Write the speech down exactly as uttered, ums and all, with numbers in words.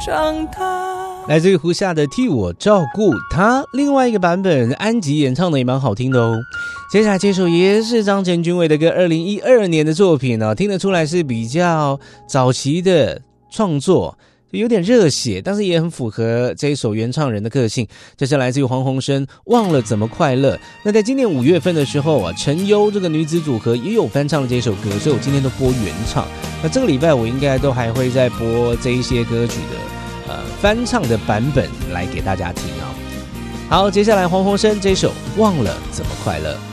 长大。 来自于胡夏的替我照顾他，另外一个版本安吉演唱的也蛮好听的哦。接下来这首也是张陈君伟的歌，二零一二年的作品哦，听得出来是比较早期的创作，有点热血，但是也很符合这一首原唱人的个性。这是来自于黄鸿升，忘了怎么快乐。那在今年五月份的时候啊，陈优这个女子组合也有翻唱这首歌，所以我今天都播原唱。那这个礼拜我应该都还会再播这一些歌曲的呃翻唱的版本来给大家听啊。好，接下来黄鸿升这首忘了怎么快乐。